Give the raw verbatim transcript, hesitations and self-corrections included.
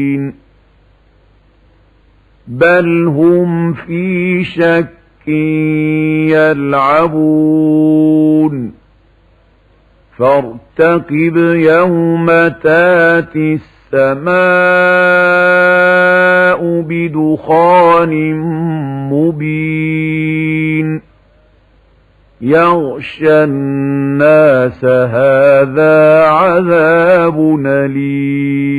بل هم في شك يلعبون فارتقب يوم تاتي السماء بدخان مبين يغشى الناس هذا عذاب أليم